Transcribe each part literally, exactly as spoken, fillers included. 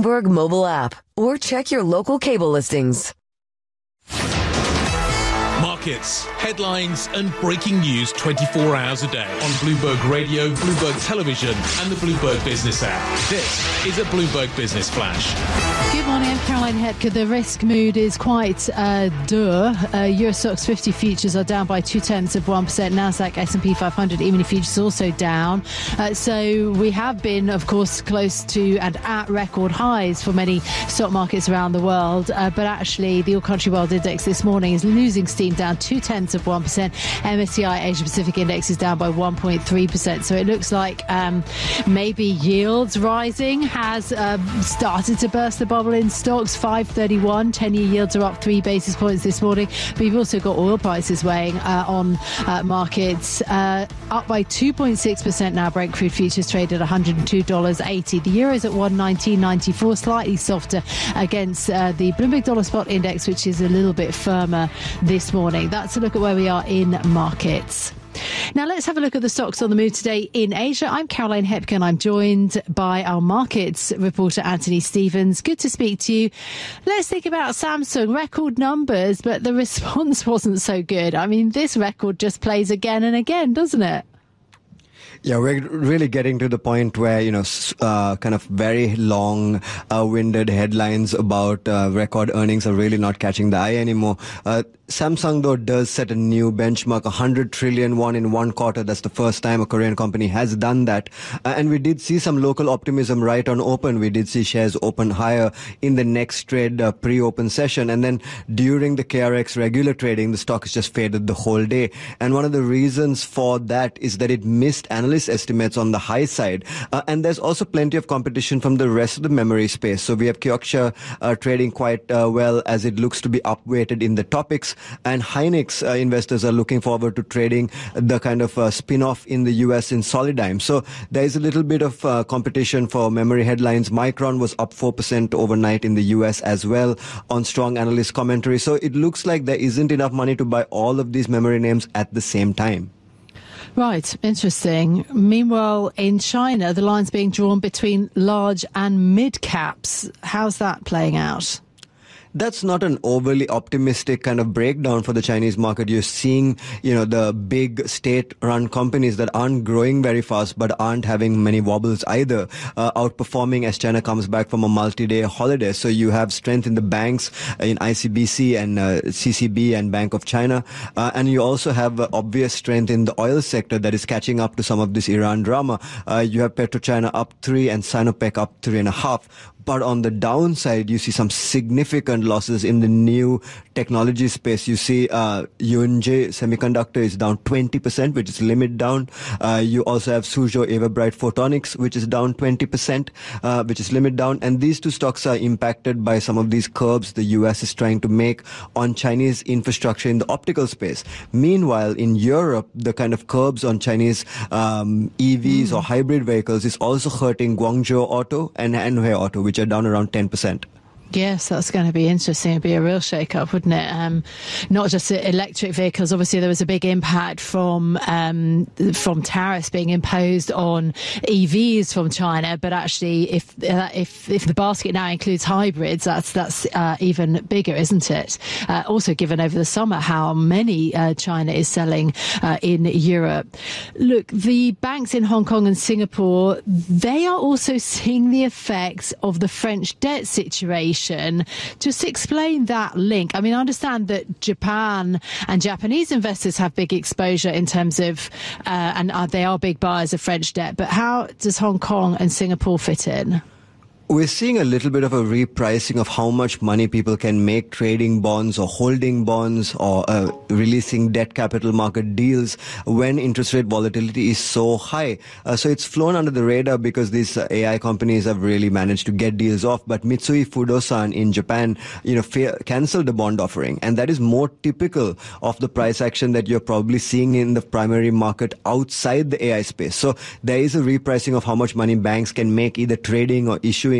Bloomberg mobile app or check your local cable listings. Markets, headlines and breaking news twenty-four hours a day on Bloomberg Radio, Bloomberg Television and the Bloomberg Business app. This is a Bloomberg Business Flash. Good morning, I'm Caroline Hepker. The risk mood is quite uh, dur. Uh, Euro Stoxx fifty futures are down by two-tenths of one percent. Nasdaq, S and P five hundred E-mini futures also down. Uh, so we have been, of course, close to and at record highs for many stock markets around the world. Uh, but actually, the All Country World Index this morning is losing steam, down two-tenths of one percent. M S C I Asia Pacific Index is down by one point three percent. So it looks like um, maybe yields rising has um, started to burst the bubble in stocks. five thirty-one, ten-year yields are up three basis points this morning. But you've also got oil prices weighing uh, on uh, markets, uh, up by two point six percent now. Brent crude futures trade at one hundred two dollars eighty. The euro's at one nineteen ninety-four, slightly softer against uh, the Bloomberg Dollar Spot Index, which is a little bit firmer this morning. That's a look at where we are in markets. Now let's have a look at the stocks on the move today in Asia. I'm Caroline Hepker and I'm joined by our markets reporter Anthony Stevens. Good to speak to you. Let's think about Samsung. Record numbers, but the response wasn't so good. I mean, this record just plays again and again, doesn't it? Yeah, we're really getting to the point where, you know, uh, kind of very long uh, winded headlines about uh, record earnings are really not catching the eye anymore. Uh, Samsung, though, does set a new benchmark, one hundred trillion won in one quarter. That's the first time a Korean company has done that. Uh, and we did see some local optimism right on open. We did see shares open higher in the next trade uh, pre-open session. And then during the K R X regular trading, the stock has just faded the whole day. And one of the reasons for that is that it missed analyst estimates on the high side. Uh, and there's also plenty of competition from the rest of the memory space. So we have Kioxia uh, trading quite uh, well as it looks to be upweighted in the topics. And Hynix uh, investors are looking forward to trading the kind of uh, spin-off in the U S in Solidigm. So there is a little bit of uh, competition for memory headlines. Micron was up four percent overnight in the U S as well on strong analyst commentary. So it looks like there isn't enough money to buy all of these memory names at the same time. Right, interesting. Meanwhile, in China, the line's being drawn between large and mid caps. How's that playing out? That's not an overly optimistic kind of breakdown for the Chinese market. You're seeing, you know, the big state-run companies that aren't growing very fast but aren't having many wobbles either, uh, outperforming as China comes back from a multi-day holiday. So you have strength in the banks, uh, in I C B C and uh, C C B and Bank of China. Uh, and you also have uh, obvious strength in the oil sector that is catching up to some of this Iran drama. Uh, you have PetroChina up three and Sinopec up three and a half. But on the downside, you see some significant losses in the new technology space. You see uh, Yunji Semiconductor is down twenty percent, which is limit down. Uh, you also have Suzhou Everbright Photonics, which is down twenty percent, uh, which is limit down. And these two stocks are impacted by some of these curbs the U S is trying to make on Chinese infrastructure in the optical space. Meanwhile, in Europe, the kind of curbs on Chinese um, E Vs mm. or hybrid vehicles is also hurting Guangzhou Auto and Anhui Auto, which are down around ten percent. Yes, that's going to be interesting. It'd be a real shake-up, wouldn't it? Um, not just electric vehicles. Obviously, there was a big impact from um, from tariffs being imposed on E Vs from China. But actually, if uh, if if the basket now includes hybrids, that's that's uh, even bigger, isn't it? Uh, also, given over the summer how many uh, China is selling uh, in Europe. Look, the banks in Hong Kong and Singapore, they are also seeing the effects of the French debt situation. Just explain that link. I mean, I understand that Japan and Japanese investors have big exposure in terms of, uh, and uh, they are big buyers of French debt, but how does Hong Kong and Singapore fit in? We're seeing a little bit of a repricing of how much money people can make trading bonds or holding bonds or uh, releasing debt capital market deals when interest rate volatility is so high. Uh, so it's flown under the radar because these uh, A I companies have really managed to get deals off. But Mitsui Fudosan in Japan, you know, fa- canceled the bond offering. And that is more typical of the price action that you're probably seeing in the primary market outside the A I space. So there is a repricing of how much money banks can make either trading or issuing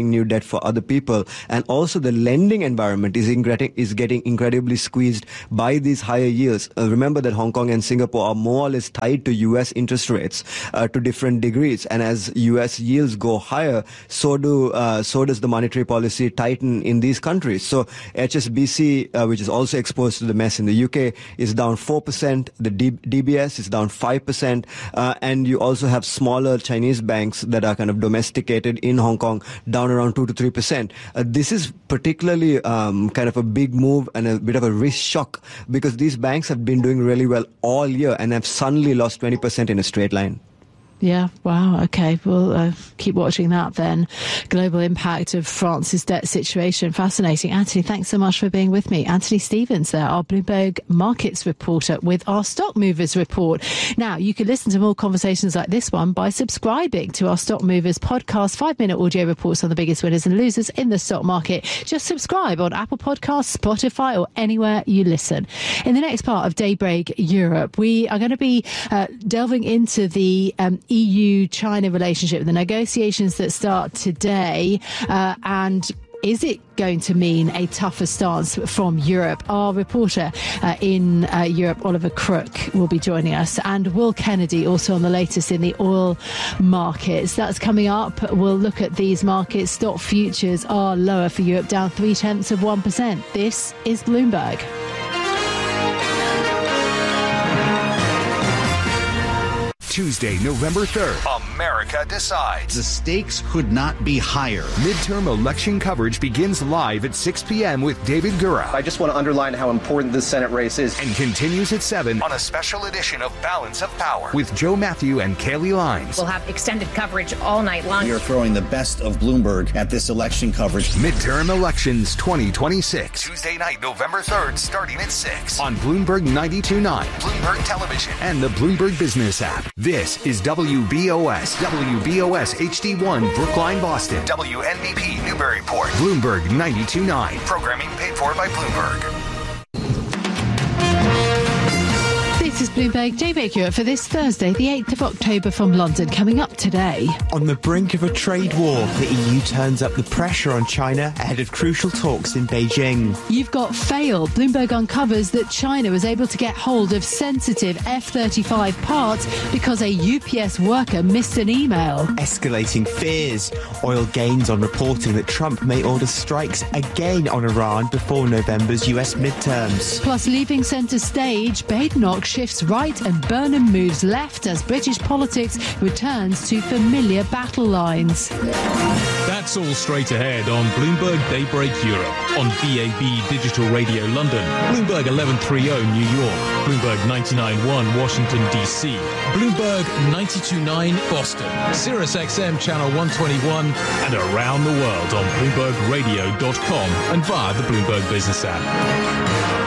creating new debt for other people. And also the lending environment is, ingre- is getting incredibly squeezed by these higher yields. Uh, remember that Hong Kong and Singapore are more or less tied to U S interest rates uh, to different degrees. And as U S yields go higher, so do uh, so does the monetary policy tighten in these countries. So H S B C, uh, which is also exposed to the mess in the U K, is down four percent. The D- DBS is down five percent. Uh, and you also have smaller Chinese banks that are kind of domesticated in Hong Kong, down around two to three percent. Uh, this is particularly um, kind of a big move and a bit of a risk shock, because these banks have been doing really well all year and have suddenly lost twenty percent in a straight line. Yeah, wow, okay. We'll uh, keep watching that then. Global impact of France's debt situation. Fascinating. Anthony, thanks so much for being with me. Anthony Stevens there, our Bloomberg Markets reporter with our Stock Movers report. Now, you can listen to more conversations like this one by subscribing to our Stock Movers podcast, five-minute audio reports on the biggest winners and losers in the stock market. Just subscribe on Apple Podcasts, Spotify, or anywhere you listen. In the next part of Daybreak Europe, we are going to be uh, delving into the um, E U-China relationship, the negotiations that start today, uh, and is it going to mean a tougher stance from Europe? Our reporter uh, in uh, Europe, Oliver Crook, will be joining us, and Will Kennedy also on the latest in the oil markets. That's coming up. We'll look at these markets. Stock futures are lower for Europe, down three tenths of one percent. This is Bloomberg. Tuesday, November third, America decides. The stakes could not be higher. Midterm election coverage begins live at six p.m. with David Gura. I just want to underline how important this Senate race is. And continues at seven on a special edition of Balance of Power with Joe Matthew and Kaylee Lines. We'll have extended coverage all night long. You're throwing the best of Bloomberg at this election coverage. Midterm elections twenty twenty-six. Tuesday night, November third, starting at six on Bloomberg ninety-two point nine, Bloomberg Television, and the Bloomberg Business app. This is W B O S, W B O S H D one, Brookline, Boston, W N B P, Newburyport, Bloomberg ninety-two point nine. Programming paid for by Bloomberg. This is Bloomberg Daybreak Europe for this Thursday, the eighth of October from London. Coming up today. On the brink of a trade war, the E U turns up the pressure on China ahead of crucial talks in Beijing. You've got fail. Bloomberg uncovers that China was able to get hold of sensitive F thirty-five parts because a U P S worker missed an email. Escalating fears. Oil gains on reporting that Trump may order strikes again on Iran before November's U S midterms. Plus, leaving centre stage, Badenoch shifts right and Burnham moves left as British politics returns to familiar battle lines. That's all straight ahead on Bloomberg Daybreak Europe, on B A B Digital Radio London, Bloomberg eleven thirty New York, Bloomberg ninety-nine point one Washington, D C, Bloomberg ninety-two point nine Boston, Sirius X M Channel one twenty-one, and around the world on Bloomberg Radio dot com and via the Bloomberg Business app.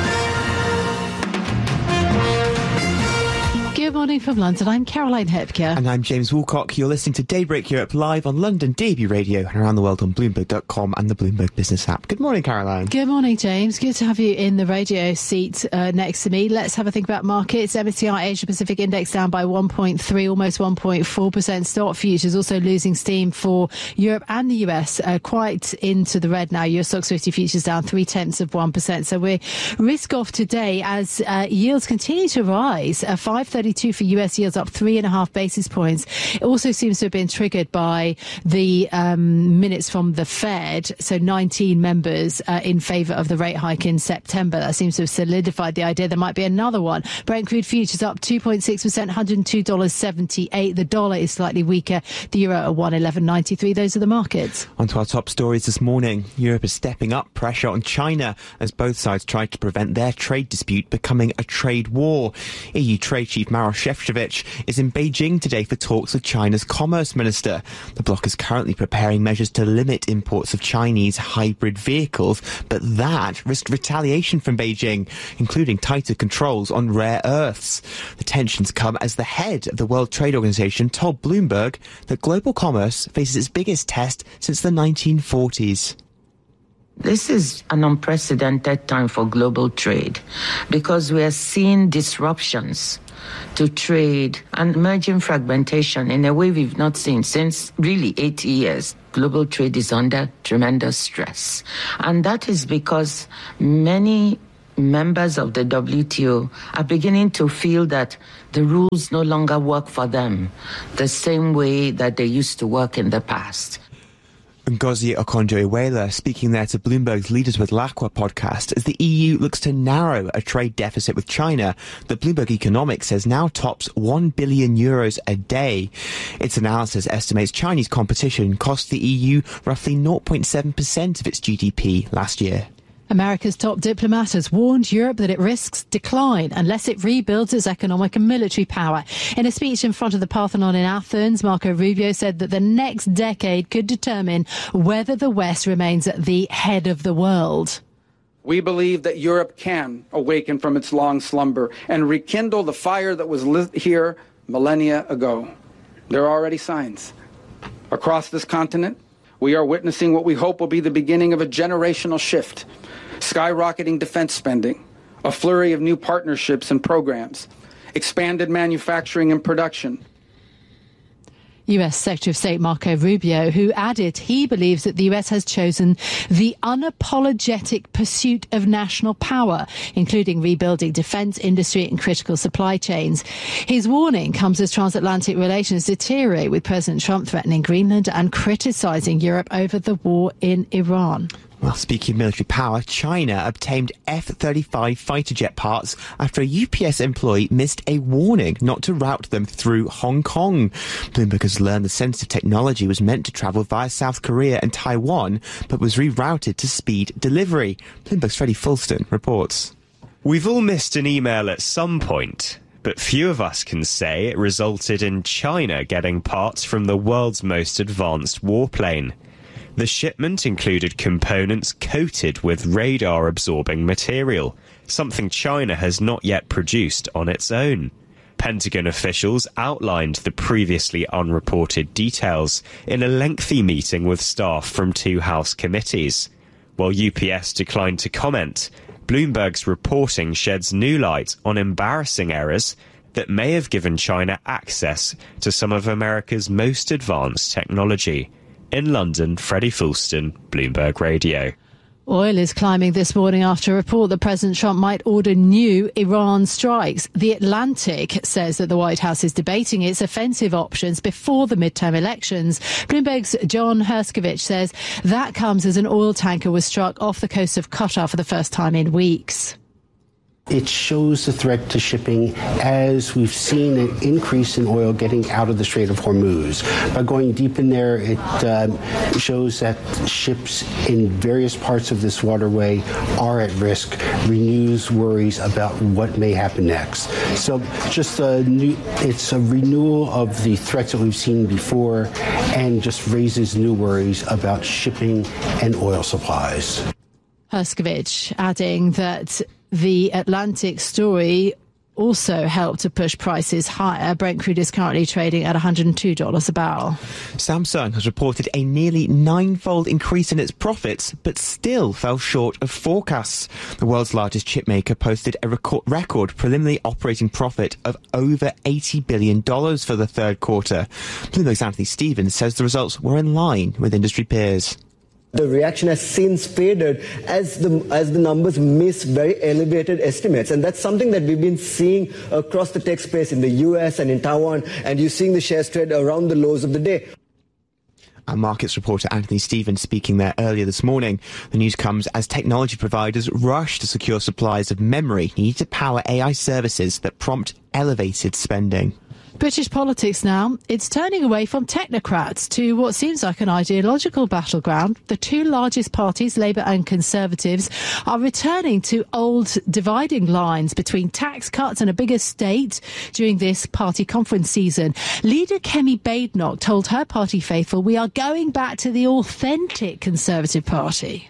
Good morning from London. I'm Caroline Hepker. And I'm James Woolcock. You're listening to Daybreak Europe live on London D A B Radio and around the world on Bloomberg dot com and the Bloomberg Business app. Good morning, Caroline. Good morning, James. Good to have you in the radio seat uh, next to me. Let's have a think about markets. M S C I Asia Pacific Index down by one point three, almost one point four percent. Stock futures also losing steam for Europe and the U S, uh, quite into the red now. U S Stocks fifty futures down three tenths of one percent. So we're risk off today as uh, yields continue to rise. Uh, five thirty-two for U S yields up three and a half basis points. It also seems to have been triggered by the um, minutes from the Fed. So nineteen members uh, in favour of the rate hike in September. That seems to have solidified the idea there might be another one. Brent crude futures up two point six percent, one hundred two dollars seventy-eight. The dollar is slightly weaker. The euro at one eleven ninety-three. Those are the markets. On to our top stories this morning. Europe is stepping up pressure on China as both sides try to prevent their trade dispute becoming a trade war. E U Trade Chief Maroš Šefčovič is in Beijing today for talks with China's Commerce Minister. The bloc is currently preparing measures to limit imports of Chinese hybrid vehicles, but that risked retaliation from Beijing, including tighter controls on rare earths. The tensions come as the head of the World Trade Organization told Bloomberg that global commerce faces its biggest test since the nineteen forties. This is an unprecedented time for global trade because we are seeing disruptions to trade and emerging fragmentation in a way we've not seen since really eighty years. Global trade is under tremendous stress. And that is because many members of the W T O are beginning to feel that the rules no longer work for them the same way that they used to work in the past. Ngozi Okonjo-Iweala speaking there to Bloomberg's Leaders with L'Aqua podcast as the E U looks to narrow a trade deficit with China that Bloomberg Economics says now tops one billion euros a day. Its analysis estimates Chinese competition cost the E U roughly zero point seven percent of its G D P last year. America's top diplomat has warned Europe that it risks decline unless it rebuilds its economic and military power. In a speech in front of the Parthenon in Athens, Marco Rubio said that the next decade could determine whether the West remains at the head of the world. We believe that Europe can awaken from its long slumber and rekindle the fire that was lit here millennia ago. There are already signs. Across this continent, we are witnessing what we hope will be the beginning of a generational shift. Skyrocketing defense spending, a flurry of new partnerships and programs, expanded manufacturing and production. U S Secretary of State Marco Rubio, who added he believes that the U S has chosen the unapologetic pursuit of national power, including rebuilding defence industry and critical supply chains. His warning comes as transatlantic relations deteriorate, with President Trump threatening Greenland and criticising Europe over the war in Iran. Well, speaking of military power, China obtained F thirty-five fighter jet parts after a U P S employee missed a warning not to route them through Hong Kong. Bloomberg has learned the sensitive technology was meant to travel via South Korea and Taiwan, but was rerouted to speed delivery. Bloomberg's Freddie Fulston reports. We've all missed an email at some point, but few of us can say it resulted in China getting parts from the world's most advanced warplane. The shipment included components coated with radar-absorbing material, something China has not yet produced on its own. Pentagon officials outlined the previously unreported details in a lengthy meeting with staff from two House committees. While U P S declined to comment, Bloomberg's reporting sheds new light on embarrassing errors that may have given China access to some of America's most advanced technology. In London, Freddie Fulston, Bloomberg Radio. Oil is climbing this morning after a report that President Trump might order new Iran strikes. The Atlantic says that the White House is debating its offensive options before the midterm elections. Bloomberg's John Herskovich says that comes as an oil tanker was struck off the coast of Qatar for the first time in weeks. It shows the threat to shipping as we've seen an increase in oil getting out of the Strait of Hormuz. By going deep in there, it um, shows that ships in various parts of this waterway are at risk, renews worries about what may happen next. So just a new, it's a renewal of the threats that we've seen before and just raises new worries about shipping and oil supplies. Herskovich adding that the Atlantic story also helped to push prices higher. Brent crude is currently trading at one hundred two dollars a barrel. Samsung has reported a nearly ninefold increase in its profits, but still fell short of forecasts. The world's largest chip maker posted a record, record preliminary operating profit of over eighty billion dollars for the third quarter. Bloomberg's Anthony Stevens says the results were in line with industry peers. The reaction has since faded as the as the numbers miss very elevated estimates. And that's something that we've been seeing across the tech space in the U S and in Taiwan, and you're seeing the shares trade around the lows of the day. Our markets reporter Anthony Stevens speaking there earlier this morning. The news comes as technology providers rush to secure supplies of memory needed to power A I services that prompt elevated spending. British politics now. It's turning away from technocrats to what seems like an ideological battleground. The two largest parties, Labour and Conservatives, are returning to old dividing lines between tax cuts and a bigger state during this party conference season. Leader Kemi Badenoch told her party faithful, "We are going back to the authentic Conservative Party."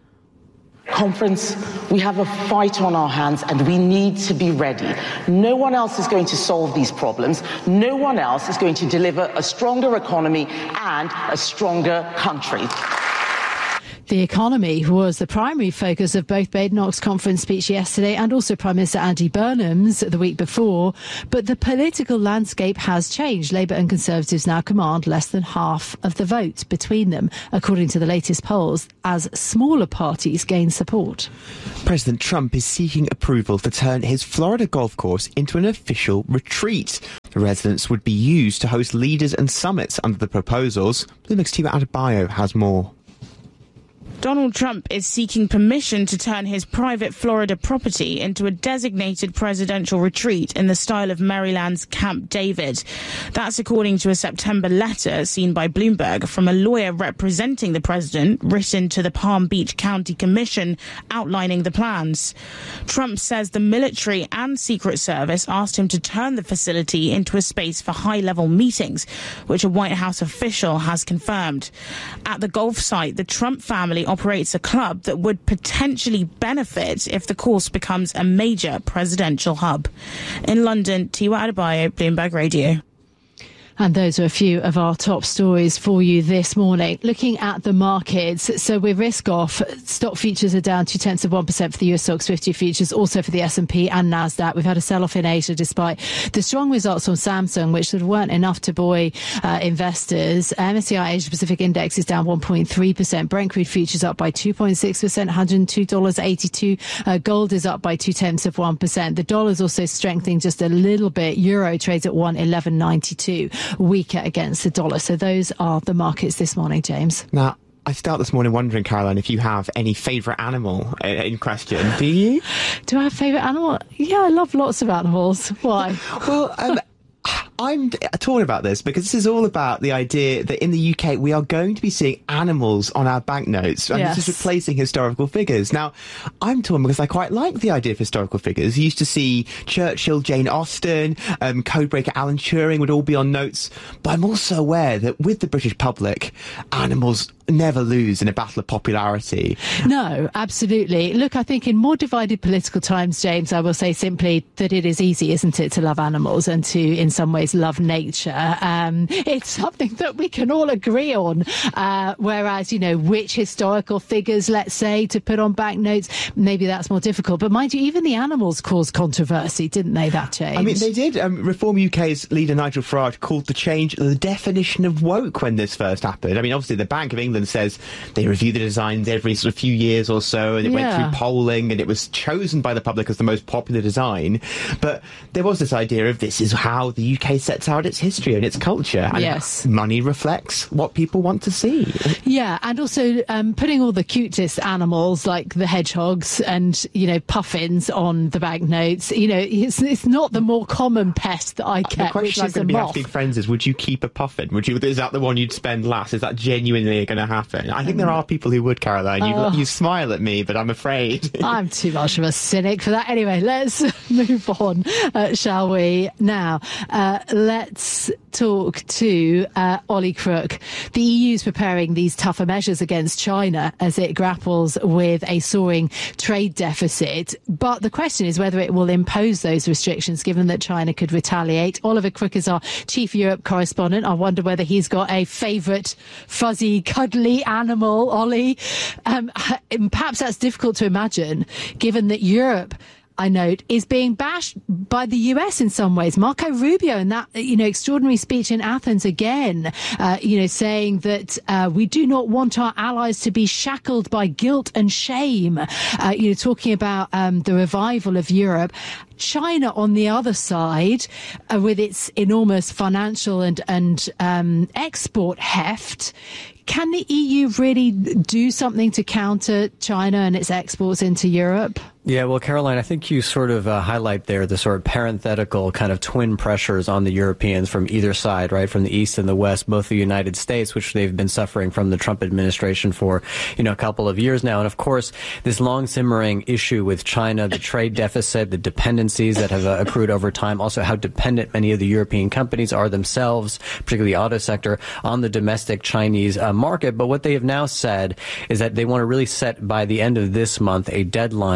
Conference, we have a fight on our hands and we need to be ready. No one else is going to solve these problems. No one else is going to deliver a stronger economy and a stronger country. The economy was the primary focus of both Badenoch's conference speech yesterday and also Prime Minister Andy Burnham's the week before. But the political landscape has changed. Labour and Conservatives now command less than half of the vote between them, according to the latest polls, as smaller parties gain support. President Trump is seeking approval to turn his Florida golf course into an official retreat. The residence would be used to host leaders and summits under the proposals. Bloomberg's Tia Adebayo has more. Donald Trump is seeking permission to turn his private Florida property into a designated presidential retreat in the style of Maryland's Camp David. That's according to a September letter seen by Bloomberg from a lawyer representing the president, written to the Palm Beach County Commission outlining the plans. Trump says the military and Secret Service asked him to turn the facility into a space for high-level meetings, which a White House official has confirmed. At the golf site, the Trump family operates a club that would potentially benefit if the course becomes a major presidential hub. In London, Tia Adebayo, Bloomberg Radio. And those are a few of our top stories for you this morning. Looking at the markets, so we're risk off. Stock futures are down two tenths of one percent for the U S Stocks fifty futures, also for the S and P and NASDAQ. We've had a sell-off in Asia despite the strong results from Samsung, which sort of weren't enough to buoy uh, investors. M S C I Asia Pacific Index is down one point three percent. Brent crude futures up by two point six percent, one hundred two dollars eighty-two. Uh, gold is up by two tenths of one percent. The dollar's also strengthening just a little bit. Euro trades at one eleven ninety-two. Weaker against the dollar. So those are the markets this morning, James. Now, I start this morning wondering, Caroline, if you have any favourite animal in question. Do you? Do I have favourite animal? Yeah, I love lots of animals. Why? Well, um, I'm torn about this because this is all about the idea that in the U K we are going to be seeing animals on our banknotes, and yes. This is replacing historical figures. Now, I'm torn because I quite like the idea of historical figures. You used to see Churchill, Jane Austen, um, codebreaker Alan Turing would all be on notes, but I'm also aware that with the British public, animals never lose in a battle of popularity. No, absolutely. Look, I think in more divided political times, James, I will say simply that it is easy, isn't it, to love animals and to, in some ways, love nature. Um, it's something that we can all agree on. Uh, whereas, you know, which historical figures, let's say, to put on banknotes, maybe that's more difficult. But mind you, even the animals caused controversy, didn't they, that change? I mean, they did. Um, Reform U K's leader, Nigel Farage, called the change the definition of woke when this first happened. I mean, obviously, the Bank of England says they review the designs every sort of few years or so, and it yeah. went through polling, and it was chosen by the public as the most popular design. But there was this idea of this is how the U K sets out its history and its culture, and yes. money reflects what people want to see. Yeah, and also um, putting all the cutest animals like the hedgehogs and, you know, puffins on the banknotes. You know, it's, it's not the more common pest that I get, the question which I'm is going a to be moth. asking friends is, would you keep a puffin? Would you? Is that the one you'd spend last? Is that genuinely going to happen? I think there are people who would, Caroline. You, uh, you smile at me, but I'm afraid. I'm too much of a cynic for that. Anyway, let's move on, uh, shall we? Now, uh, let's talk to uh, Ollie Crook. The E U is preparing these tougher measures against China as it grapples with a soaring trade deficit. But the question is whether it will impose those restrictions, given that China could retaliate. Oliver Crook is our chief Europe correspondent. I wonder whether he's got a favourite fuzzy, cuddly animal, Ollie. Um, perhaps that's difficult to imagine, given that Europe, I note, is being bashed by the U S in some ways. Marco Rubio in that, you know, extraordinary speech in Athens again, uh, you know, saying that uh, we do not want our allies to be shackled by guilt and shame. Uh, you know, talking about um, the revival of Europe. China, on the other side, uh, with its enormous financial and, and um, export heft, can the E U really do something to counter China and its exports into Europe? Yeah, well, Caroline, I think you sort of uh, highlight there the sort of parenthetical kind of twin pressures on the Europeans from either side, right, from the East and the West, both the United States, which they've been suffering from the Trump administration for, you know, a couple of years now. And, of course, this long simmering issue with China, the trade deficit, the dependencies that have uh, accrued over time, also how dependent many of the European companies are themselves, particularly the auto sector, on the domestic Chinese uh, market. But what they have now said is that they want to really set by the end of this month a deadline to try to get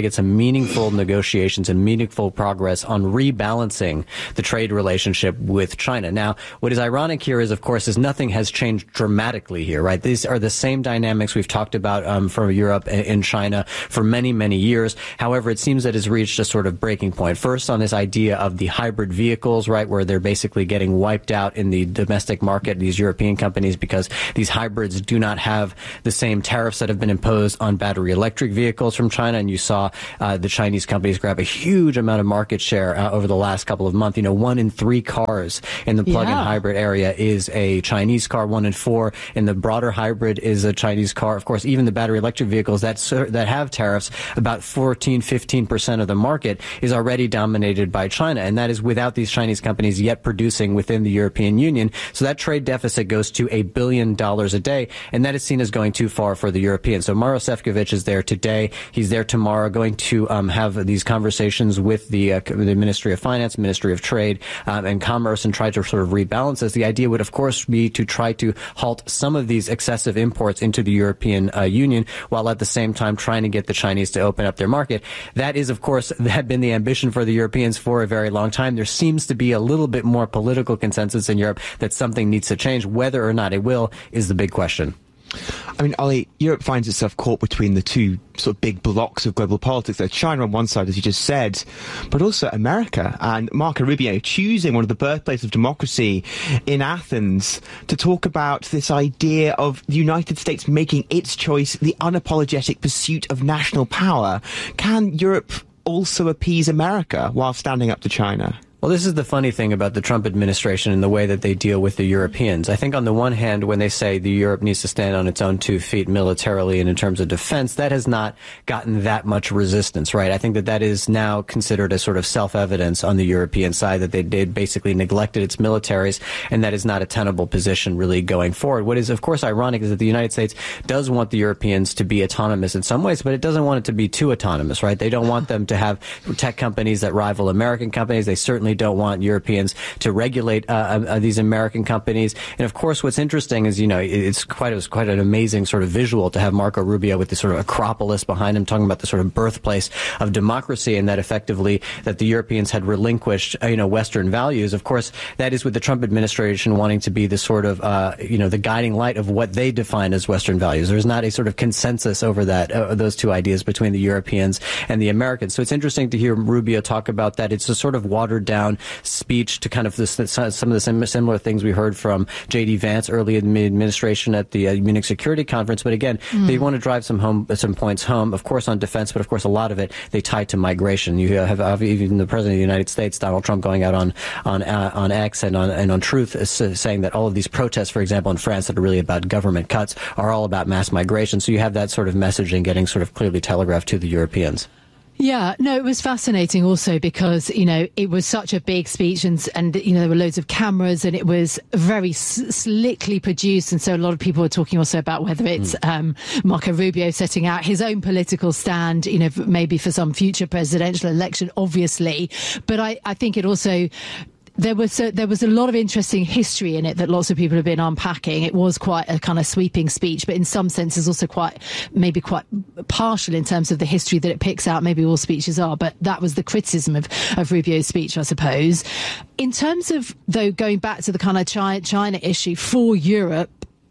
get some meaningful negotiations and meaningful progress on rebalancing the trade relationship with China. Now, what is ironic here is, of course, is nothing has changed dramatically here, right? These are the same dynamics we've talked about um, from Europe and China for many, many years. However, it seems that it's reached a sort of breaking point. First, on this idea of the hybrid vehicles, right, where they're basically getting wiped out in the domestic market, these European companies, because these hybrids do not have the same tariffs that have been imposed on battery electric vehicles from China. And you saw uh, the Chinese companies grab a huge amount of market share uh, over the last couple of months. You know, one in three cars in the plug-in Yeah. hybrid area is a Chinese car. One in four in the broader hybrid is a Chinese car. Of course, even the battery electric vehicles that that have tariffs, about fourteen, fifteen percent of the market is already dominated by China. And that is without these Chinese companies yet producing within the European Union. So that trade deficit goes to a billion dollars a day. And that is seen as going too far for the Europeans. So Maroš Šefčovič is there today. He's there tomorrow, going to um, have these conversations with the, uh, the Ministry of Finance, Ministry of Trade, um, and Commerce, and try to sort of rebalance this. The idea would, of course, be to try to halt some of these excessive imports into the European uh, Union, while at the same time trying to get the Chinese to open up their market. That is, of course, had been the ambition for the Europeans for a very long time. There seems to be a little bit more political consensus in Europe that something needs to change. Whether or not it will is the big question. I mean, Ollie, Europe finds itself caught between the two sort of big blocks of global politics. There's China on one side, as you just said, but also America, and Marco Rubio choosing one of the birthplaces of democracy in Athens to talk about this idea of the United States making its choice, the unapologetic pursuit of national power. Can Europe also appease America while standing up to China? Well, this is the funny thing about the Trump administration and the way that they deal with the Europeans. I think on the one hand, when they say the Europe needs to stand on its own two feet militarily and in terms of defense, that has not gotten that much resistance, right? I think that that is now considered a sort of self-evidence on the European side, that they did basically neglected its militaries, and that is not a tenable position really going forward. What is, of course, ironic is that the United States does want the Europeans to be autonomous in some ways, but it doesn't want it to be too autonomous, right? They don't want them to have tech companies that rival American companies. They certainly don't want Europeans to regulate uh, uh, these American companies. And of course, what's interesting is, you know, it's quite, it was quite an amazing sort of visual to have Marco Rubio with this sort of Acropolis behind him, talking about the sort of birthplace of democracy, and that effectively that the Europeans had relinquished, uh, you know, Western values. Of course, that is with the Trump administration wanting to be the sort of, uh, you know, the guiding light of what they define as Western values. There's not a sort of consensus over that, uh, those two ideas between the Europeans and the Americans. So it's interesting to hear Rubio talk about that. It's a sort of watered down speech to kind of this, some of the similar things we heard from J D Vance early in the administration at the uh, Munich Security Conference. But again, mm. they want to drive some home, some points home, of course, on defense, but of course, a lot of it they tie to migration. You have even the President of the United States, Donald Trump, going out on on uh, on X and on and on Truth, uh, saying that all of these protests, for example, in France, that are really about government cuts, are all about mass migration. So you have that sort of messaging getting sort of clearly telegraphed to the Europeans. Yeah, no, it was fascinating also because, you know, it was such a big speech and, and you know, there were loads of cameras and it was very s- slickly produced. And so a lot of people were talking also about whether it's mm. um, Marco Rubio setting out his own political stand, you know, maybe for some future presidential election, obviously. But I, I think it also... There was a, there was a lot of interesting history in it that lots of people have been unpacking. It was quite a kind of sweeping speech, but in some senses also quite, maybe quite partial in terms of the history that it picks out. Maybe all speeches are, but that was the criticism of, of Rubio's speech, I suppose. In terms of, though, going back to the kind of China, China issue for Europe,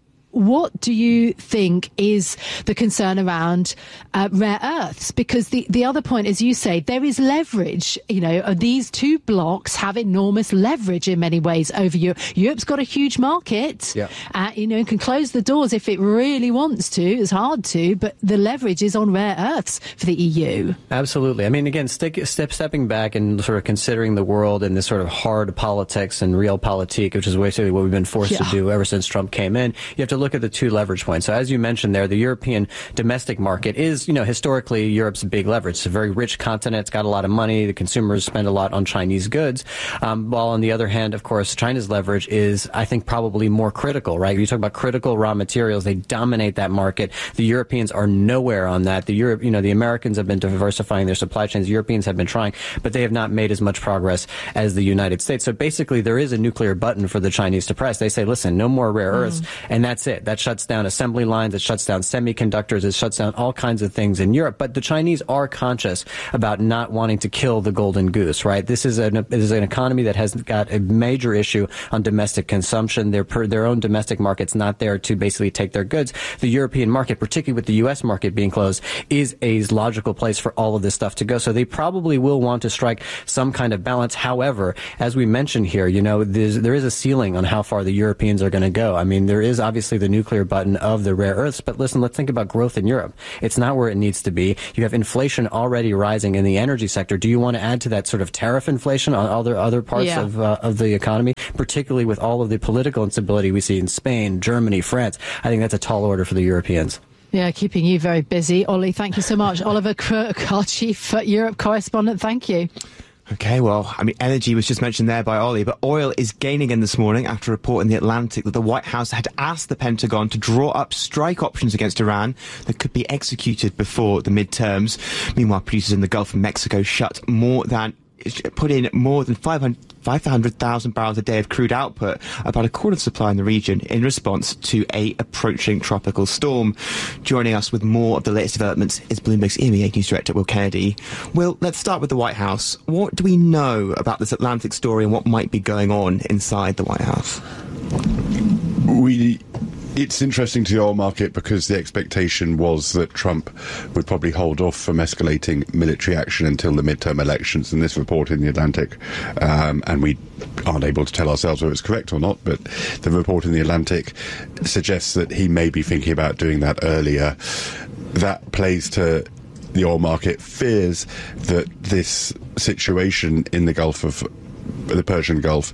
what do you think is the concern around uh, rare earths? Because the, the other point, as you say, there is leverage. You know, uh, these two blocks have enormous leverage in many ways over Europe. Europe's got a huge market. Yeah. Uh, you know, and can close the doors if it really wants to. It's hard to, but the leverage is on rare earths for the E U. Absolutely. I mean, again, stick, step, stepping back and sort of considering the world in this sort of hard politics and realpolitik, which is basically what we've been forced yeah. to do ever since Trump came in. You have to look at the two leverage points. So as you mentioned there, the European domestic market is, you know, historically Europe's big leverage. It's a very rich continent. It's got a lot of money. The consumers spend a lot on Chinese goods. Um, while on the other hand, of course, China's leverage is, I think, probably more critical, right? You talk about critical raw materials. They dominate that market. The Europeans are nowhere on that. The Europe, you know, the Americans have been diversifying their supply chains. The Europeans have been trying, but they have not made as much progress as the United States. So basically, there is a nuclear button for the Chinese to press. They say, listen, no more rare earths, mm. and that's it. it. That shuts down assembly lines, it shuts down semiconductors, it shuts down all kinds of things in Europe. But the Chinese are conscious about not wanting to kill the golden goose, right? This is an, this is an economy that has got a major issue on domestic consumption. Their, per, their own domestic market's not there to basically take their goods. The European market, particularly with the U S market being closed, is a logical place for all of this stuff to go. So they probably will want to strike some kind of balance. However, as we mentioned here, you know, there is a ceiling on how far the Europeans are going to go. I mean, there is obviously the nuclear button of the rare earths, but listen, let's think about growth in Europe. It's not where it needs to be. You have inflation already rising in the energy sector. Do you want to add to that sort of tariff inflation on other other parts yeah. of uh, of the economy, particularly with all of the political instability we see in Spain, Germany, France? I think that's a tall order for the Europeans. Yeah, keeping you very busy. Ollie, thank you so much. Oliver Crook, our chief Europe correspondent, thank you. Okay, well, I mean, energy was just mentioned there by Ollie, but oil is gaining again this morning after a report in The Atlantic that the White House had asked the Pentagon to draw up strike options against Iran that could be executed before the midterms. Meanwhile, producers in the Gulf of Mexico shut more than put in more than five hundred thousand barrels a day of crude output, about a quarter of the supply in the region, in response to a approaching tropical storm. Joining us with more of the latest developments is Bloomberg's E M E A News Director, Will Kennedy. Will, let's start with the White House. What do we know about this Atlantic story and what might be going on inside the White House? We... It's interesting to the oil market because the expectation was that Trump would probably hold off from escalating military action until the midterm elections, and this report in The Atlantic, um, and we aren't able to tell ourselves whether it's correct or not, but the report in The Atlantic suggests that he may be thinking about doing that earlier. That plays to the oil market fears that this situation in the Gulf of the Persian Gulf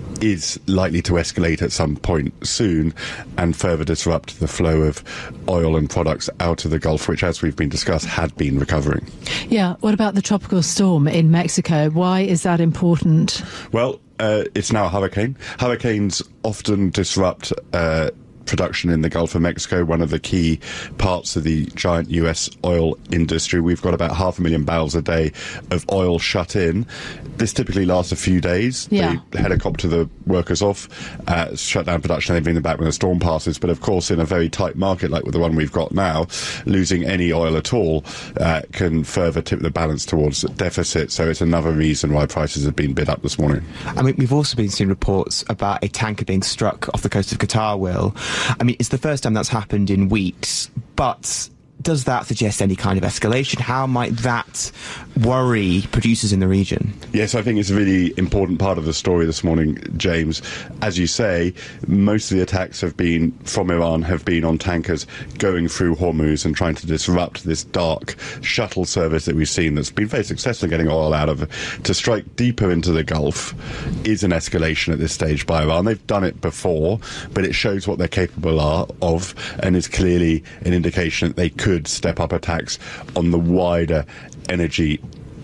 is likely to escalate at some point soon and further disrupt the flow of oil and products out of the Gulf, which, as we've been discussed, had been recovering. Yeah, what about the tropical storm in Mexico? Why is that important? Well, uh, it's now a hurricane. Hurricanes often disrupt uh, production in the Gulf of Mexico, one of the key parts of the giant U S oil industry. We've got about half a million barrels a day of oil shut in. This typically lasts a few days. Yeah. They helicopter the workers off, uh, shut down production, and they bring them back when the storm passes. But of course, in a very tight market like with the one we've got now, losing any oil at all uh, can further tip the balance towards deficit. So it's another reason why prices have been bid up this morning. I mean, we've also been seeing reports about a tanker being struck off the coast of Qatar, Will. I mean, it's the first time that's happened in weeks, but does that suggest any kind of escalation? How might that worry producers in the region? Yes, I think it's a really important part of the story this morning, James. As you say, most of the attacks have been from Iran, have been on tankers going through Hormuz and trying to disrupt this dark shuttle service that we've seen that's been very successful in getting oil out of. To strike deeper into the Gulf is an escalation at this stage by Iran. They've done it before, but it shows what they're capable of and is clearly an indication that they could could step up attacks on the wider energy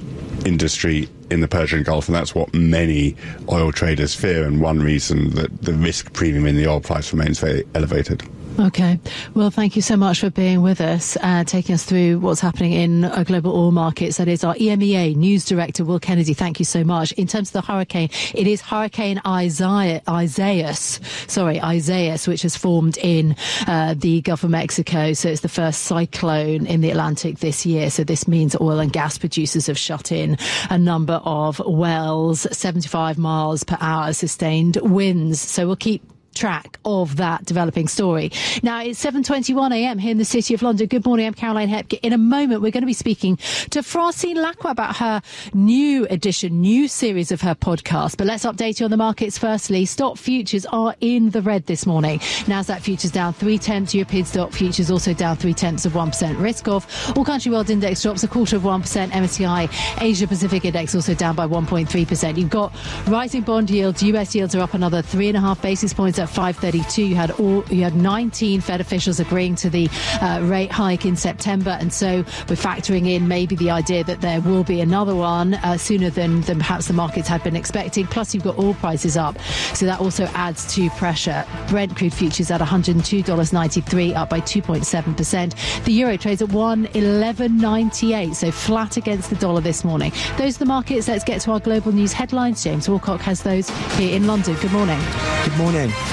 industry in the Persian Gulf, and that's what many oil traders fear, and one reason that the risk premium in the oil price remains very elevated. Okay. Well, thank you so much for being with us, uh, taking us through what's happening in uh, global oil markets. That is our E M E A News Director, Will Kennedy. Thank you so much. In terms of the hurricane, it is Hurricane Isaiah, Isaias, sorry, Isaias, which has formed in uh, the Gulf of Mexico. So it's the first cyclone in the Atlantic this year. So this means oil and gas producers have shut in a number of wells, seventy-five miles per hour sustained winds. So we'll keep track of that developing story. Now, it's seven twenty-one a m here in the City of London. Good morning, I'm Caroline Hepke. In a moment, we're going to be speaking to Francine Lacqua about her new edition, new series of her podcast. But let's update you on the markets firstly. Stock futures are in the red this morning. Nasdaq futures down three tenths. European stock futures also down three tenths of one percent. Risk off. All country world index drops a quarter of one percent. M S C I Asia Pacific index also down by one point three percent. You've got rising bond yields. U S yields are up another three and a half basis points at five thirty-two. You had all you had nineteen Fed officials agreeing to the uh, rate hike in September, and so we're factoring in maybe the idea that there will be another one uh, sooner than, than perhaps the markets had been expecting. Plus, you've got oil prices up, so that also adds to pressure. Brent crude futures at one hundred two dollars ninety-three, up by two point seven percent. The euro trades at one eleven ninety-eight, so flat against the dollar this morning. Those are the markets. Let's get to our global news headlines. James Walcock has those here in London. Good morning. Good morning.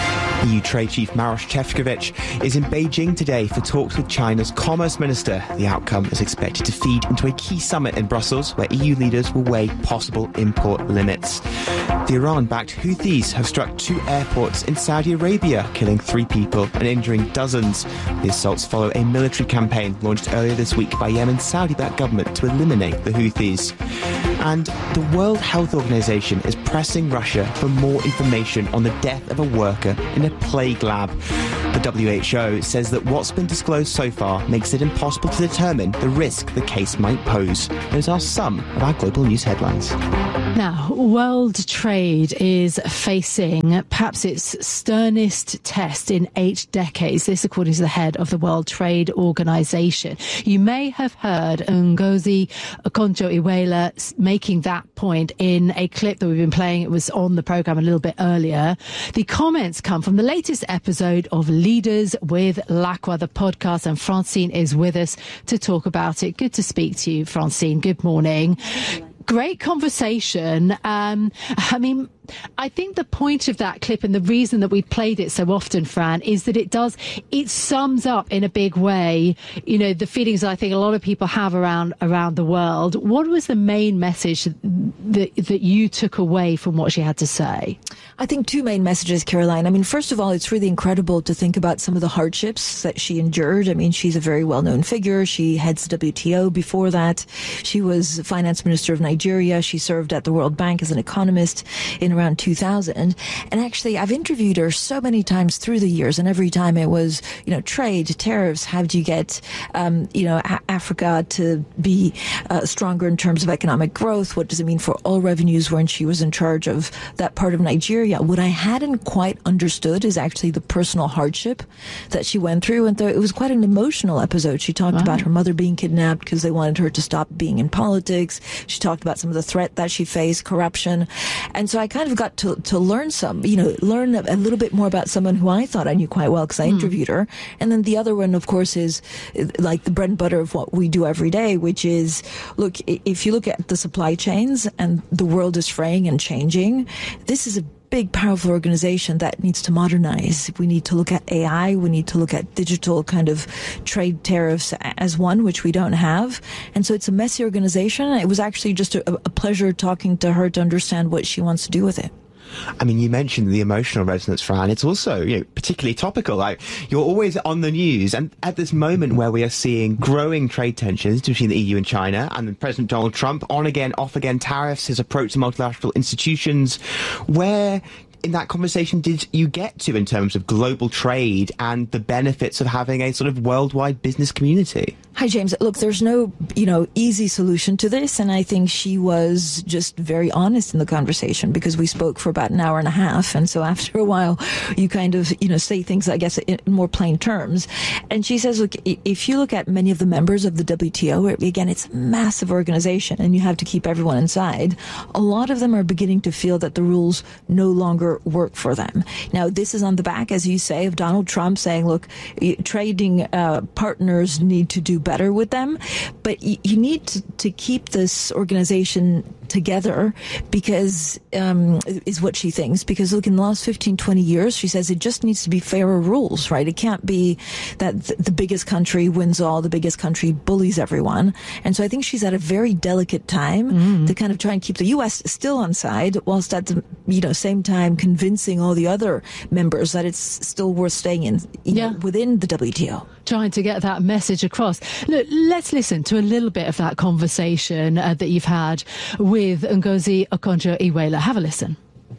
E U Trade Chief Maroš Šefčovič is in Beijing today for talks with China's Commerce Minister. The outcome is expected to feed into a key summit in Brussels where E U leaders will weigh possible import limits. The Iran-backed Houthis have struck two airports in Saudi Arabia, killing three people and injuring dozens. The assaults follow a military campaign launched earlier this week by Yemen's Saudi-backed government to eliminate the Houthis. And the World Health Organization is pressing Russia for more information on the death of a worker in a plague lab. The W H O says that what's been disclosed so far makes it impossible to determine the risk the case might pose. Those are some of our global news headlines. Now, world trade is facing perhaps its sternest test in eight decades. This, according to the head of the World Trade Organization. You may have heard Ngozi Okonjo-Iweala making that point in a clip that we've been playing. It was on the programme a little bit earlier. The comments come from the latest episode of Leaders with Lacqua, the podcast, and Francine is with us to talk about it. Good to speak to you, Francine. Good morning. Great conversation. Um, I mean, I think the point of that clip and the reason that we played it so often, Fran, is that it does, it sums up in a big way, you know, the feelings I think a lot of people have around around the world. What was the main message that that you took away from what she had to say? I think two main messages, Caroline. I mean, first of all, it's really incredible to think about some of the hardships that she endured. I mean, she's a very well-known figure. She heads the W T O. Before that, she was finance minister of Nigeria. She served at the World Bank as an economist in around two thousand. And actually, I've interviewed her so many times through the years, and every time it was, you know, trade, tariffs, how do you get, um, you know, a- Africa to be uh, stronger in terms of economic growth? What does it mean for oil revenues when she was in charge of that part of Nigeria? What I hadn't quite understood is actually the personal hardship that she went through. And th- it was quite an emotional episode. She talked wow. about her mother being kidnapped because they wanted her to stop being in politics. She talked about some of the threat that she faced, corruption. And so I kind of got to, to learn some, you know, learn a, a little bit more about someone who I thought I knew quite well because I mm. interviewed her. And then the other one, of course, is like the bread and butter of what we do every day, which is, look, if you look at the supply chains and the world is fraying and changing, this is a big, powerful organization that needs to modernize. We need to look at A I. We need to look at digital kind of trade tariffs as one, which we don't have. And so it's a messy organization. It was actually just a, a pleasure talking to her to understand what she wants to do with it. I mean, you mentioned the emotional resonance, Fran. It's also, you know, particularly topical. Like, you're always on the news, and at this moment where we are seeing growing trade tensions between the E U and China, and President Donald Trump, on again, off again tariffs, his approach to multilateral institutions, where in that conversation did you get to in terms of global trade and the benefits of having a sort of worldwide business community? Hi, James. Look, there's no, you know, easy solution to this. And I think she was just very honest in the conversation because we spoke for about an hour and a half. And so after a while, you kind of, you know, say things, I guess, in more plain terms. And she says, look, if you look at many of the members of the W T O, again, it's a massive organization and you have to keep everyone inside. A lot of them are beginning to feel that the rules no longer work for them. Now, this is on the back, as you say, of Donald Trump saying, look, trading uh, partners need to do better with them, but y- you need to, to keep this organization together because um, is what she thinks. Because look, in the last fifteen, twenty years, she says it just needs to be fairer rules, right? It can't be that th- the biggest country wins all, the biggest country bullies everyone. And so I think she's at a very delicate time mm. to kind of try and keep the U S still on side, whilst at the you know same time convincing all the other members that it's still worth staying in you yeah. know, within the W T O. Trying to get that message across. Look, let's listen to a little bit of that conversation uh, that you've had with Ngozi Okonjo-Iweala. Have a listen.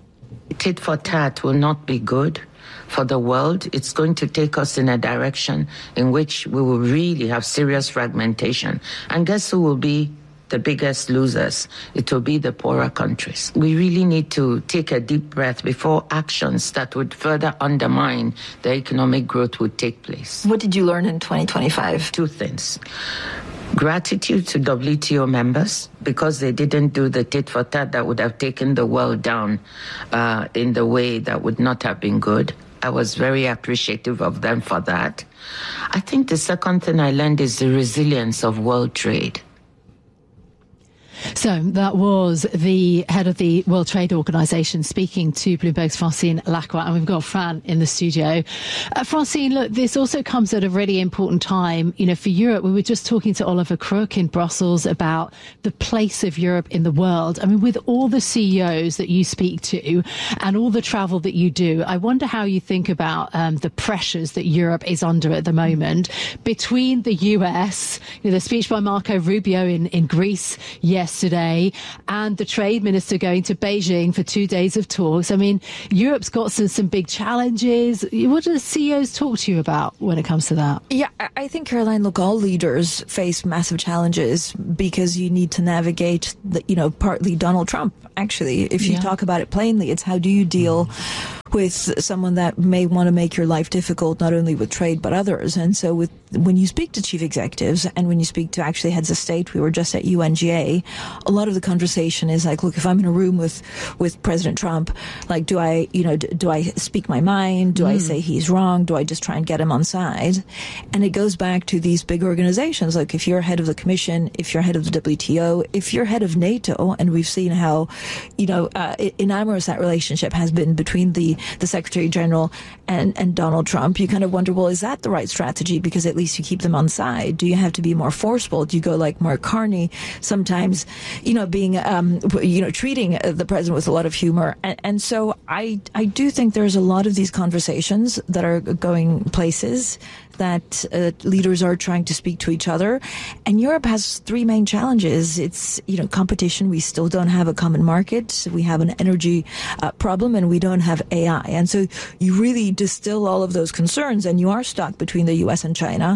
Tit for tat will not be good for the world. It's going to take us in a direction in which we will really have serious fragmentation. And guess who will be the biggest losers? It will be the poorer countries. We really need to take a deep breath before actions that would further undermine the economic growth would take place. What did you learn in twenty twenty-five? Two things. Gratitude to W T O members because they didn't do the tit for tat that would have taken the world down uh, in the way that would not have been good. I was very appreciative of them for that. I think the second thing I learned is the resilience of world trade. So that was the head of the World Trade Organization speaking to Bloomberg's Francine Lacqua, and we've got Fran in the studio. Uh, Francine, look, this also comes at a really important time, you know, for Europe. We were just talking to Oliver Crook in Brussels about the place of Europe in the world. I mean, with all the C E Os that you speak to and all the travel that you do, I wonder how you think about um, the pressures that Europe is under at the moment between the U S, you know, the speech by Marco Rubio in, in Greece yesterday, Today, and the trade minister going to Beijing for two days of talks. I mean, Europe's got some, some big challenges. What do the C E Os talk to you about when it comes to that? Yeah, I think, Caroline, look, all leaders face massive challenges because you need to navigate, the, you know, partly Donald Trump, actually. If you yeah. talk about it plainly, it's how do you deal with someone that may want to make your life difficult, not only with trade, but others. And so with when you speak to chief executives and when you speak to actually heads of state, we were just at U N G A, a lot of the conversation is like, look, if I'm in a room with, with President Trump, like, do I, you know, do, do I speak my mind? Do mm. I say he's wrong? Do I just try and get him on side? And it goes back to these big organizations. Like, if you're head of the Commission, if you're head of the W T O, if you're head of NATO, and we've seen how, you know, uh, enamorous that relationship has been between the the Secretary General and, and Donald Trump, you kind of wonder, well, is that the right strategy? Because at least you keep them on side. Do you have to be more forceful? Do you go like Mark Carney, sometimes, you know, being, um, you know, treating the president with a lot of humor? And, and so I, I do think there's a lot of these conversations that are going places, that uh, leaders are trying to speak to each other. And Europe has three main challenges. It's, you know, competition. We still don't have a common market. We have an energy uh, problem, and we don't have A I. And so you really distill all of those concerns, and you are stuck between the U S and China.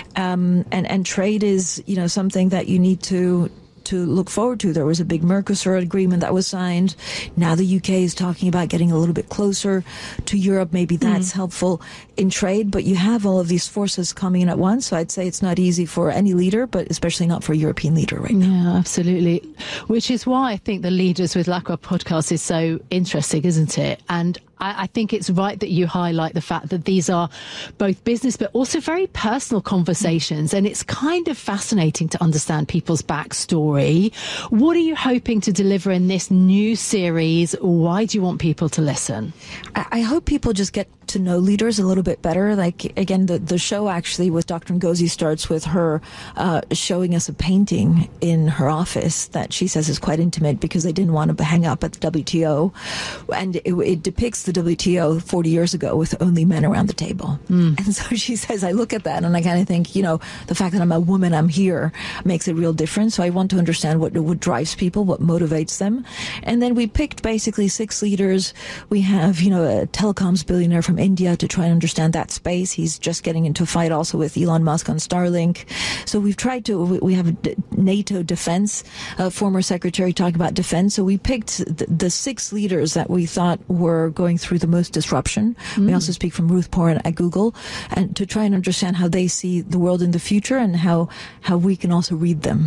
Um, and, and trade is, you know, something that you need to to look forward to. There was a big Mercosur agreement that was signed. Now the U K is talking about getting a little bit closer to Europe. Maybe that's mm. helpful in trade, but you have all of these forces coming in at once. So I'd say it's not easy for any leader, but especially not for a European leader right now. Yeah, absolutely. Which is why I think the Leaders with Lacqua podcast is so interesting, isn't it? And I think it's right that you highlight the fact that these are both business but also very personal conversations, and it's kind of fascinating to understand people's backstory. What are you hoping to deliver in this new series? Why do you want people to listen? I hope people just get to know leaders a little bit better. Like, again, the, the show actually with Doctor Ngozi starts with her uh, showing us a painting in her office that she says is quite intimate because they didn't want to hang up at the W T O. And it, it depicts the W T O forty years ago with only men around the table. Mm. And so she says, I look at that and I kind of think, you know, the fact that I'm a woman, I'm here, makes a real difference. So I want to understand what, what drives people, what motivates them. And then we picked basically six leaders. We have, you know, a telecoms billionaire from India to try and understand that space. He's just getting into a fight also with Elon Musk on Starlink. So we've tried to, we have a NATO defense, uh, former secretary talking about defense. So we picked the, the six leaders that we thought were going through the most disruption. Mm. We also speak from Ruth Porat at Google, and to try and understand how they see the world in the future and how, how we can also read them.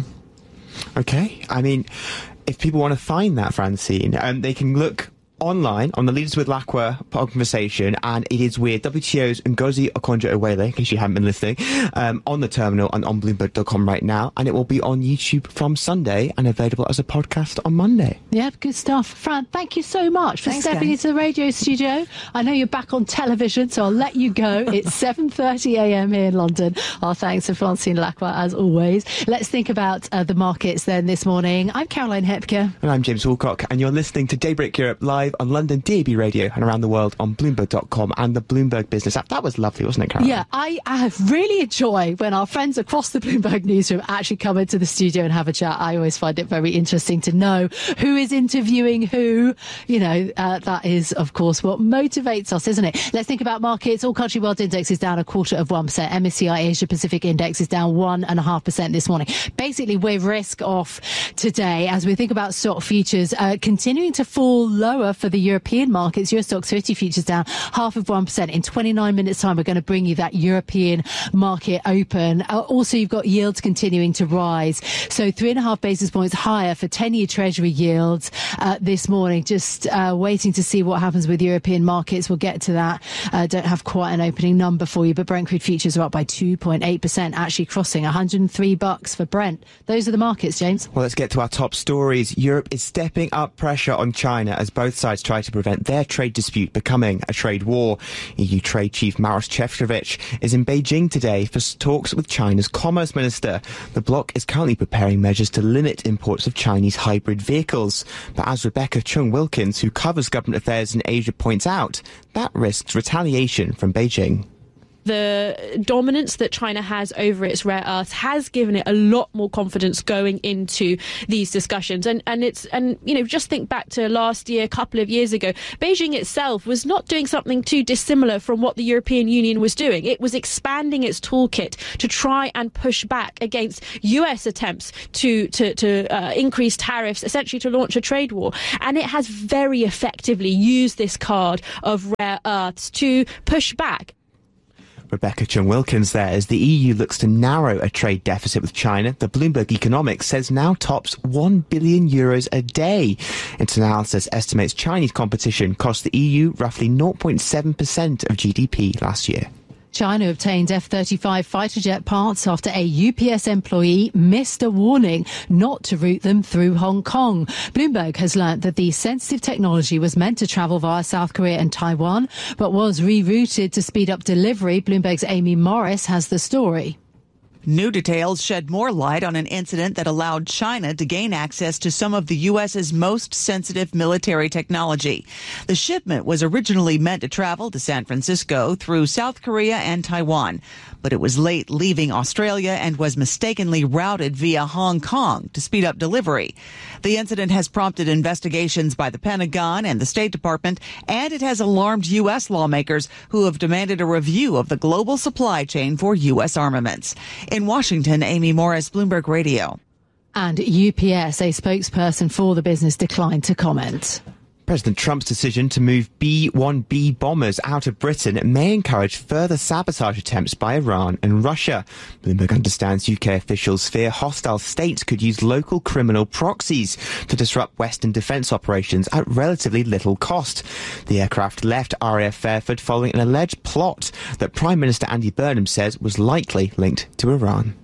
Okay. I mean, if people want to find that, Francine, um, they can look online on the Leaders with Lacqua conversation, and it is with W T O's Ngozi Okonjo-Iweala, in case you haven't been listening, um, on the terminal and on Bloomberg dot com right now, and it will be on YouTube from Sunday and available as a podcast on Monday. Yeah, good stuff. Fran, thank you so much for Thanks, stepping guys. into the radio studio. I know you're back on television, so I'll let you go. It's seven thirty a m here in London. Our thanks to Francine Lacqua, as always. Let's think about uh, the markets then this morning. I'm Caroline Hepker. And I'm James Woolcock, and you're listening to Daybreak Europe live on London D A B radio and around the world on Bloomberg dot com and the Bloomberg Business app. That was lovely, wasn't it, Caroline? Yeah, I, I really enjoy when our friends across the Bloomberg newsroom actually come into the studio and have a chat. I always find it very interesting to know who is interviewing who. You know, uh, that is, of course, what motivates us, isn't it? Let's think about markets. All country world index is down a quarter of one percent. M S C I Asia Pacific index is down one and a half percent this morning. Basically, we're risk off today as we think about stock futures uh, continuing to fall lower for the European markets. Euro Stoxx fifty futures down half of one percent. In twenty-nine minutes time, we're going to bring you that European market open. Uh, also, you've got yields continuing to rise. So three and a half basis points higher for ten-year Treasury yields uh, this morning. Just uh, waiting to see what happens with European markets. We'll get to that. Uh, don't have quite an opening number for you, but Brent crude futures are up by two point eight percent, actually crossing one hundred three bucks for Brent. Those are the markets, James. Well, let's get to our top stories. Europe is stepping up pressure on China as both sides try to prevent their trade dispute becoming a trade war. E U Trade Chief Maroš Šefčovič is in Beijing today for talks with China's Commerce Minister. The bloc is currently preparing measures to limit imports of Chinese hybrid vehicles. But as Rebecca Chung-Wilkins, who covers government affairs in Asia, points out, that risks retaliation from Beijing. The dominance that China has over its rare earths has given it a lot more confidence going into these discussions. And, and it's, and, you know, just think back to last year, a couple of years ago, Beijing itself was not doing something too dissimilar from what the European Union was doing. It was expanding its toolkit to try and push back against U S attempts to, to, to uh, increase tariffs, essentially to launch a trade war. And it has very effectively used this card of rare earths to push back. Rebecca Chung-Wilkins there. As the E U looks to narrow a trade deficit with China, the Bloomberg Economics says now tops one billion euros a day. Its analysis estimates Chinese competition cost the E U roughly zero point seven percent of G D P last year. China obtained F thirty-five fighter jet parts after a U P S employee missed a warning not to route them through Hong Kong. Bloomberg has learnt that the sensitive technology was meant to travel via South Korea and Taiwan, but was rerouted to speed up delivery. Bloomberg's Amy Morris has the story. New details shed more light on an incident that allowed China to gain access to some of the U S's most sensitive military technology. The shipment was originally meant to travel to San Francisco through South Korea and Taiwan, but it was late leaving Australia and was mistakenly routed via Hong Kong to speed up delivery. The incident has prompted investigations by the Pentagon and the State Department, and it has alarmed U S lawmakers who have demanded a review of the global supply chain for U S armaments. In Washington, Amy Morris, Bloomberg Radio. And U P S, a spokesperson for the business, declined to comment. President Trump's decision to move B one B bombers out of Britain may encourage further sabotage attempts by Iran and Russia. Bloomberg understands U K officials fear hostile states could use local criminal proxies to disrupt Western defence operations at relatively little cost. The aircraft left R A F Fairford following an alleged plot that Prime Minister Andy Burnham says was likely linked to Iran.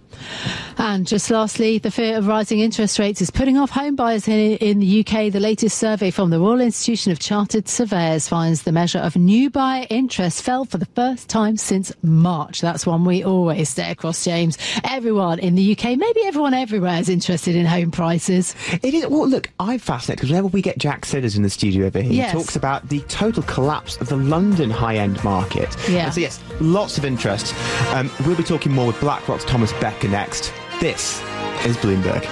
And just lastly, the fear of rising interest rates is putting off home buyers in, in the U K. The latest survey from the Royal Institution of Chartered Surveyors finds the measure of new buyer interest fell for the first time since March. That's one we always stare across, James. Everyone in the U K, maybe everyone everywhere, is interested in home prices. It is. Well, look, I'm fascinated because whenever we get Jack Sidders in the studio over here, yes. he talks about the total collapse of the London high-end market. Yeah. And so, yes, lots of interest. Um, we'll be talking more with BlackRock's Thomas Becker next. This is Bloomberg.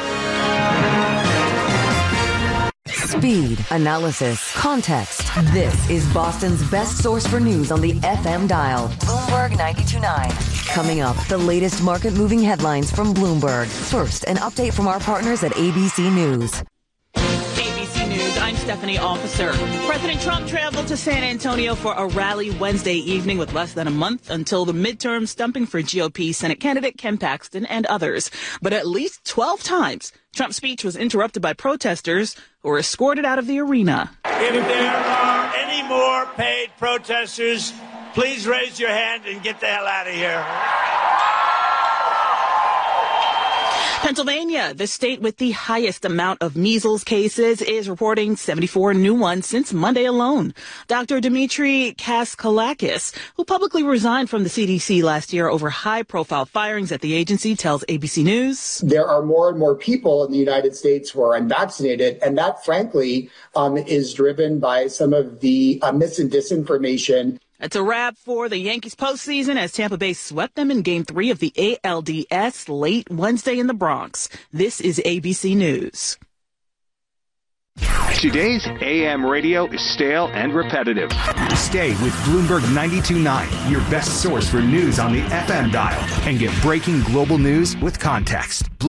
Speed, analysis, context. This is Boston's best source for news on the F M dial. Bloomberg ninety-two point nine. Coming up, the latest market-moving headlines from Bloomberg. First, an update from our partners at A B C News. A B C News, I'm Stephanie Officer. President Trump traveled to San Antonio for a rally Wednesday evening with less than a month until the midterm, stumping for G O P Senate candidate Ken Paxton and others. But at least twelve times, Trump's speech was interrupted by protesters who were escorted out of the arena. If there are any more paid protesters, please raise your hand and get the hell out of here. Pennsylvania, the state with the highest amount of measles cases, is reporting seventy-four new ones since Monday alone. Doctor Dimitri Kaskalakis, who publicly resigned from the C D C last year over high-profile firings at the agency, tells A B C News. There are more and more people in the United States who are unvaccinated, and that, frankly, um, is driven by some of the uh, mis and disinformation. It's a wrap for the Yankees postseason as Tampa Bay swept them in Game three of the A L D S late Wednesday in the Bronx. This is A B C News. Today's A M radio is stale and repetitive. Stay with Bloomberg ninety-two point nine, your best source for news on the F M dial, and get breaking global news with context.